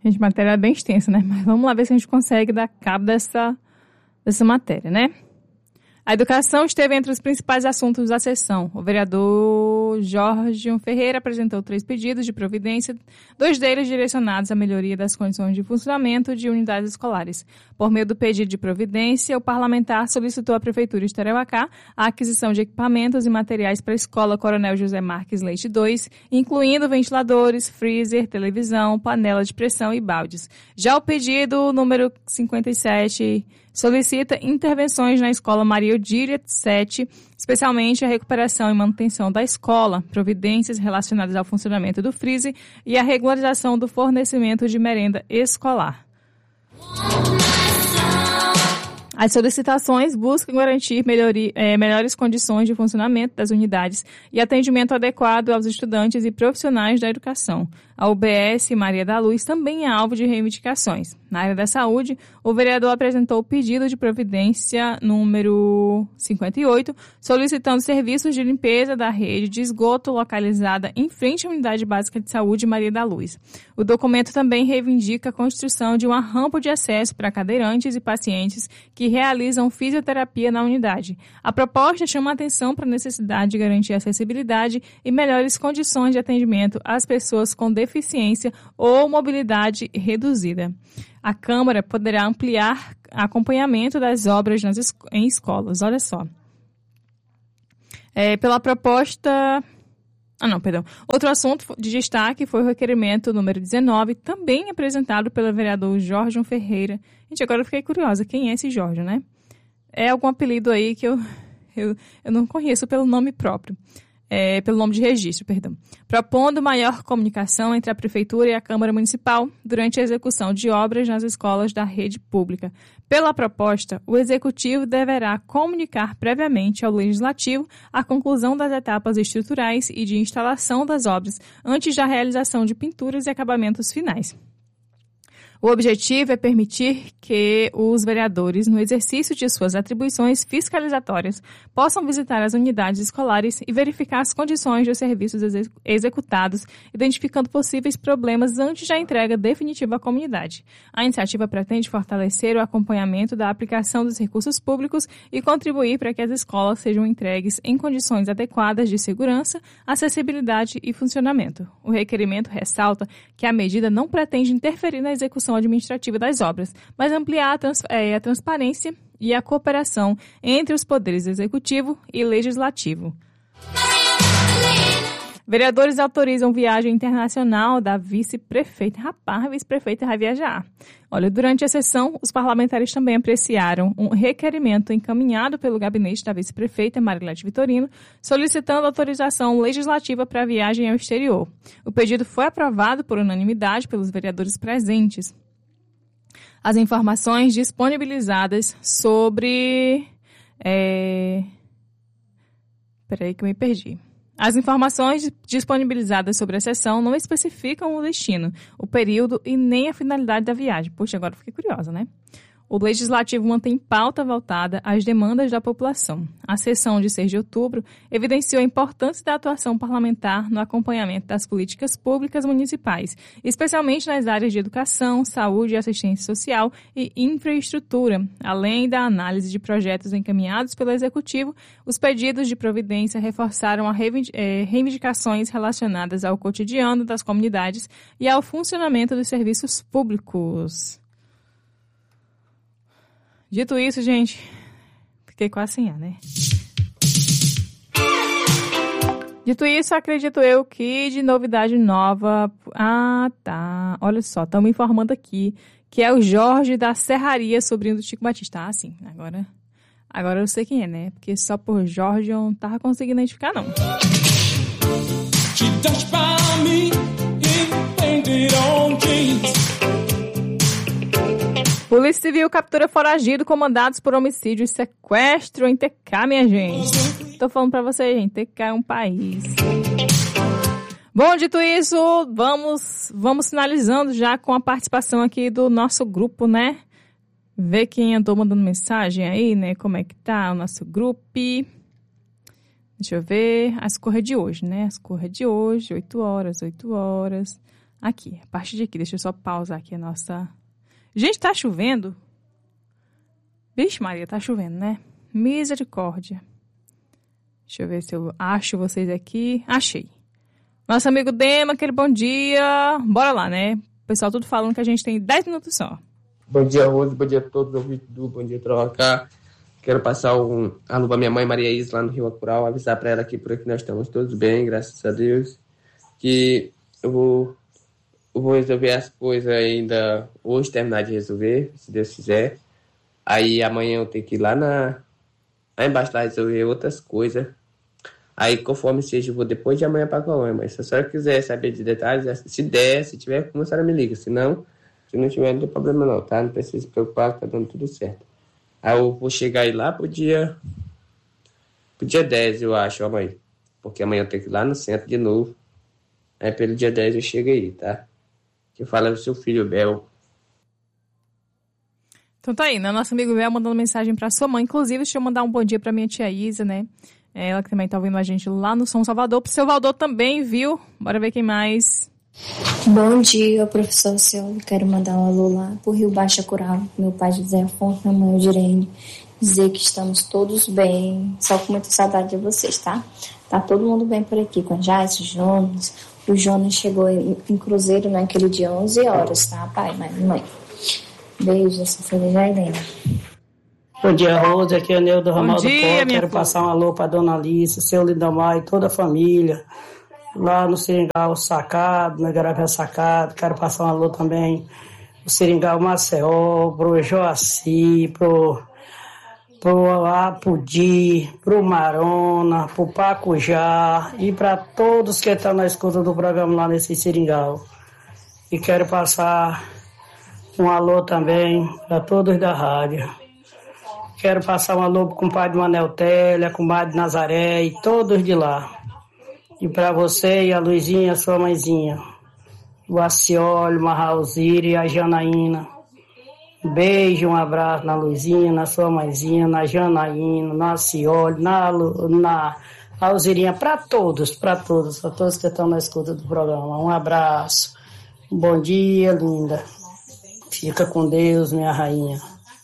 Gente, matéria é bem extensa, né? Mas vamos lá ver se a gente consegue dar cabo dessa matéria, né? A educação esteve entre os principais assuntos da sessão. O vereador Jorge Ferreira apresentou 3 pedidos de providência, 2 deles direcionados à melhoria das condições de funcionamento de unidades escolares. Por meio do pedido de providência, o parlamentar solicitou à Prefeitura de Tarauacá a aquisição de equipamentos e materiais para a Escola Coronel José Marques Leite II, incluindo ventiladores, freezer, televisão, panela de pressão e baldes. Já o pedido número 57 solicita intervenções na Escola Maria Odília 7, especialmente a recuperação e manutenção da escola, providências relacionadas ao funcionamento do freezer e a regularização do fornecimento de merenda escolar. As solicitações buscam garantir melhores condições de funcionamento das unidades e atendimento adequado aos estudantes e profissionais da educação. A UBS Maria da Luz também é alvo de reivindicações. Na área da saúde, o vereador apresentou o pedido de providência número 58, solicitando serviços de limpeza da rede de esgoto localizada em frente à Unidade Básica de Saúde Maria da Luz. O documento também reivindica a construção de uma rampa de acesso para cadeirantes e pacientes que realizam fisioterapia na unidade. A proposta chama a atenção para a necessidade de garantir acessibilidade e melhores condições de atendimento às pessoas com deficiência ou mobilidade reduzida. A Câmara poderá ampliar acompanhamento das obras em escolas. Olha só. Pela proposta... Outro assunto de destaque foi o requerimento número 19, também apresentado pelo vereador Jorge Ferreira. Gente, agora eu fiquei curiosa. Quem é esse Jorge, né? É algum apelido aí que eu não conheço pelo nome próprio. Pelo nome de registro, perdão. Propondo maior comunicação entre a Prefeitura e a Câmara Municipal durante a execução de obras nas escolas da rede pública. Pela proposta, o Executivo deverá comunicar previamente ao Legislativo a conclusão das etapas estruturais e de instalação das obras antes da realização de pinturas e acabamentos finais. O objetivo é permitir que os vereadores, no exercício de suas atribuições fiscalizatórias, possam visitar as unidades escolares e verificar as condições dos serviços executados, identificando possíveis problemas antes da entrega definitiva à comunidade. A iniciativa pretende fortalecer o acompanhamento da aplicação dos recursos públicos e contribuir para que as escolas sejam entregues em condições adequadas de segurança, acessibilidade e funcionamento. O requerimento ressalta que a medida não pretende interferir na execução administrativa das obras, mas ampliar a transparência e a cooperação entre os poderes executivo e legislativo. Vereadores autorizam viagem internacional da vice-prefeita. Rapaz, a vice-prefeita vai viajar. Olha, durante a sessão, os parlamentares também apreciaram um requerimento encaminhado pelo gabinete da vice-prefeita Marilete Vitorino, solicitando autorização legislativa para a viagem ao exterior. O pedido foi aprovado por unanimidade pelos vereadores presentes. As informações disponibilizadas sobre... Peraí que eu me perdi. As informações disponibilizadas sobre a sessão não especificam o destino, o período e nem a finalidade da viagem. Poxa, agora eu fiquei curiosa, né? O Legislativo mantém pauta voltada às demandas da população. A sessão de 6 de outubro evidenciou a importância da atuação parlamentar no acompanhamento das políticas públicas municipais, especialmente nas áreas de educação, saúde e assistência social e infraestrutura. Além da análise de projetos encaminhados pelo Executivo, os pedidos de providência reforçaram reivindicações relacionadas ao cotidiano das comunidades e ao funcionamento dos serviços públicos. Dito isso, gente, fiquei quase sem ar, né? Dito isso, acredito eu que de novidade nova... Ah, tá. Olha só, estão me informando aqui que é o Jorge da Serraria, sobrinho do Chico Batista. Ah, sim. Agora eu sei quem é, né? Porque só por Jorge eu não tava conseguindo identificar, não. Polícia Civil captura foragido comandados por homicídio e sequestro em TK, minha gente. Tô falando pra vocês, gente, TK é um país. Bom, dito isso, vamos finalizando já com a participação aqui do nosso grupo, né? Ver quem andou mandando mensagem aí, né? Como é que tá o nosso grupo. Deixa eu ver. As corre de hoje, né? As corre de hoje, 8 horas. Aqui, a partir de aqui, deixa eu só pausar aqui a nossa... Gente, tá chovendo? Vixe Maria, tá chovendo, né? Misericórdia. Deixa eu ver se eu acho vocês aqui. Achei. Nosso amigo Dema, aquele bom dia. Bora lá, né? O pessoal tudo falando que a gente tem 10 minutos só. Bom dia, Rose. Bom dia a todos os ouvintes do Bom Dia Trocar. Quero passar alô para minha mãe, Maria Isa, lá no Rio Acural. Avisar para ela que por aqui nós estamos todos bem, graças a Deus. Que eu vou resolver as coisas ainda hoje, terminar de resolver, se Deus quiser. Aí amanhã eu tenho que ir lá embaixo lá resolver outras coisas. Aí, conforme seja, eu vou depois de amanhã para Colônia. Mas se a senhora quiser saber de detalhes, se der, se tiver como, a senhora me liga. Se não tiver, não tem problema não, tá? Não precisa se preocupar, tá dando tudo certo. Aí eu vou chegar aí lá pro dia 10, eu acho, amanhã. Porque amanhã eu tenho que ir lá no centro de novo. Aí pelo dia 10 eu chego aí, tá? Que fala do seu filho, Bel. Então tá aí, né? Nosso amigo Bel mandando mensagem pra sua mãe. Inclusive, deixa eu mandar um bom dia pra minha tia Isa, né? Ela que também tá ouvindo a gente lá no São Salvador. Pro seu Valdor também, viu? Bora ver quem mais. Bom dia, professor Ciolo. Quero mandar um alô lá pro Rio Baixo Acural. Meu pai José Afonso, minha mãe Direne. Dizer que estamos todos bem. Só com muita saudade de vocês, tá? Tá todo mundo bem por aqui, com a Jaice, o Jonas. O Jonas chegou em Cruzeiro naquele dia 11 horas, tá, pai, mãe? Beijo, essa foi a Jailene. Bom dia, Rose. Aqui é o Neu do Ramal do Pó. Quero filha. passar um alô para Dona Alice, seu Lindamar e toda a família. Lá no Seringal Sacado, na Garapé Sacado. Quero passar um alô também pro Seringal Maceió, pro Joaci, pro Apudi, pro Marona, pro Pacujá e para todos que estão na escuta do programa lá nesse Seringal. E quero passar um alô também para todos da rádio. Quero passar um alô para o compadre Manel Télia, compadre Nazaré e todos de lá. E para você e a Luizinha, sua mãezinha. O Acioli, o Raulzira e a Janaína. Um beijo, um abraço na Luizinha, na sua mãezinha, na Janaína, na Acioli, na Raulzirinha, para todos, a todos que estão na escuta do programa. Um abraço. Bom dia, linda. Fica com Deus, minha rainha.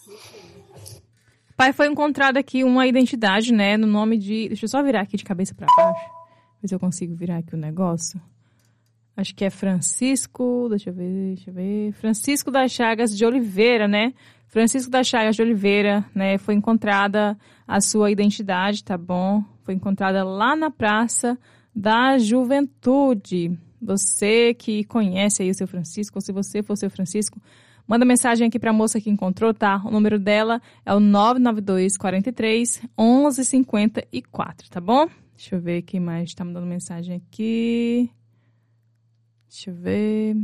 Pai, foi encontrada aqui uma identidade, né, no nome de... Deixa eu só virar aqui de cabeça para baixo. Ver se eu consigo virar aqui o negócio. Acho que é Francisco... Deixa eu ver... Francisco das Chagas de Oliveira, né? Francisco das Chagas de Oliveira, né? Foi encontrada a sua identidade, tá bom? Foi encontrada lá na Praça da Juventude. Você que conhece aí o seu Francisco, ou se você for o seu Francisco... Manda mensagem aqui para a moça que encontrou, tá? O número dela é o 992 43 11 54, tá bom? Deixa eu ver quem mais está mandando mensagem aqui. Deixa eu ver.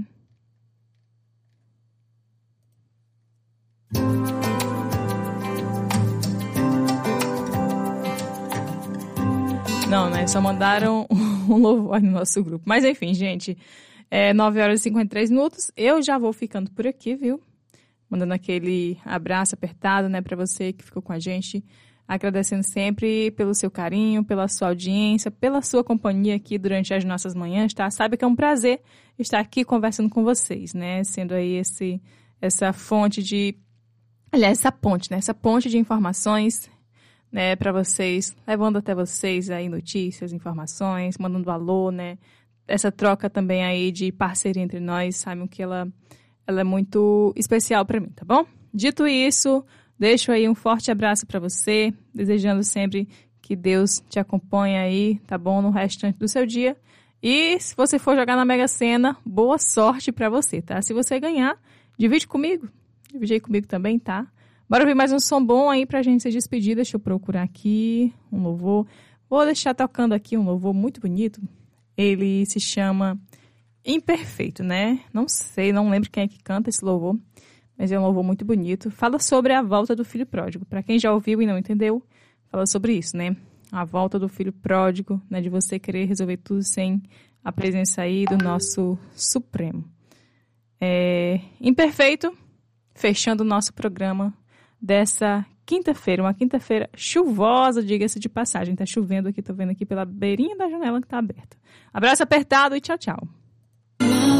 Não, né? Só mandaram um louvor no nosso grupo. Mas enfim, gente... 9 horas e 53 minutos. Eu já vou ficando por aqui, viu? Mandando aquele abraço apertado, né, para você que ficou com a gente. Agradecendo sempre pelo seu carinho, pela sua audiência, pela sua companhia aqui durante as nossas manhãs, tá? Sabe que é um prazer estar aqui conversando com vocês, né? Sendo aí essa fonte de... Aliás, essa ponte, né? Essa ponte de informações, né, para vocês, levando até vocês aí notícias, informações, mandando alô, né? Essa troca também aí de parceria entre nós, saibam que ela é muito especial para mim, tá bom? Dito isso, deixo aí um forte abraço para você, desejando sempre que Deus te acompanhe aí, tá bom? No restante do seu dia. E se você for jogar na Mega Sena, boa sorte para você, tá? Se você ganhar, divide aí comigo também, tá? Bora ouvir mais um som bom aí pra gente se despedir. Deixa eu procurar aqui um louvor. Vou deixar tocando aqui um louvor muito bonito. Ele se chama Imperfeito, né? Não sei, não lembro quem é que canta esse louvor, mas é um louvor muito bonito. Fala sobre a volta do filho pródigo. Para quem já ouviu e não entendeu, fala sobre isso, né? A volta do filho pródigo, né? De você querer resolver tudo sem a presença aí do nosso Supremo. Imperfeito, fechando o nosso programa dessa quinta-feira, uma quinta-feira chuvosa, diga-se de passagem. Tá chovendo aqui, tô vendo aqui pela beirinha da janela que tá aberta. Abraço apertado e tchau, tchau.